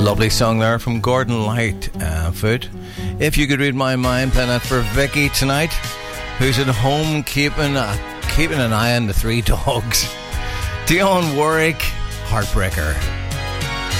Lovely song there from Gordon Lightfoot. If You Could Read My Mind, playing that for Vicky tonight, who's at home keeping an eye on the three dogs. Dionne Warwick, Heartbreaker.